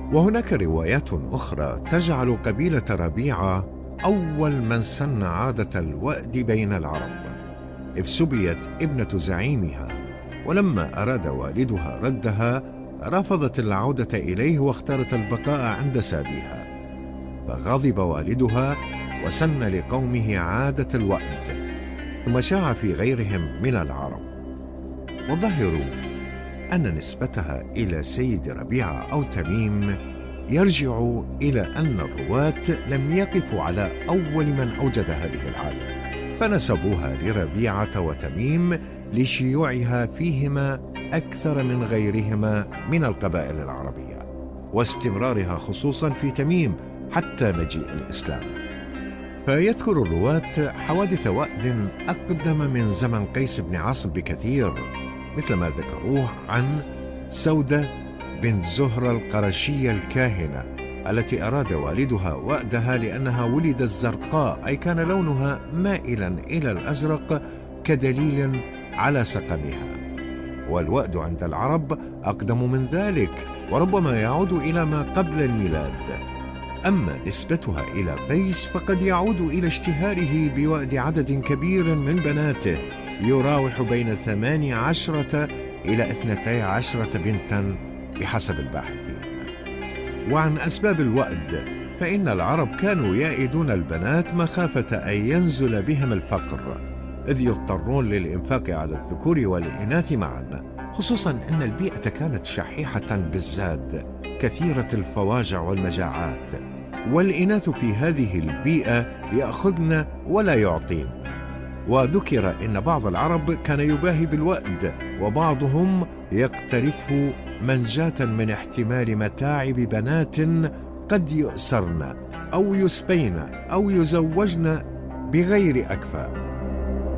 وهناك روايات أخرى تجعل قبيلة ربيعة أول من سن عادة الوأد بين العرب، إذ سبيت ابنة زعيمها، ولما أراد والدها ردها رفضت العودة إليه واختارت البقاء عند سابيها، فغضب والدها وسن لقومه عادة الوأد، ثم شاع في غيرهم من العرب. والظاهر أن نسبتها إلى سيد ربيعة أو تميم يرجع إلى أن الرواة لم يقفوا على أول من أوجد هذه العادة، فنسبوها لربيعة وتميم لشيوعها فيهما أكثر من غيرهما من القبائل العربية، واستمرارها خصوصا في تميم حتى مجيء الإسلام. فيذكر الرواة حوادث وأد أقدم من زمن قيس بن عاصم بكثير، مثل ما ذكروه عن سودة بنت زهرة القرشية الكاهنة التي أراد والدها وأدها لأنها ولدت زرقاء، أي كان لونها مائلا إلى الأزرق كدليل على سقمها. والوأد عند العرب أقدم من ذلك، وربما يعود إلى ما قبل الميلاد. أما نسبتها إلى قيس فقد يعود إلى اشتهاره بوأد عدد كبير من بناته، يراوح بين 18 إلى 12 بنتا بحسب الباحثين. وعن أسباب الوأد، فإن العرب كانوا يائدون البنات مخافة أن ينزل بهم الفقر، إذ يضطرون للإنفاق على الذكور والإناث معا، خصوصا أن البيئة كانت شحيحة بالزاد كثيرة الفواجع والمجاعات، والإناث في هذه البيئة يأخذن ولا يعطين. وذكر إن بعض العرب كان يباهي بالوأد، وبعضهم يقترفه منجاة من احتمال متاعب بنات قد يؤسرن أو يسبين أو يزوجن بغير أكفاء.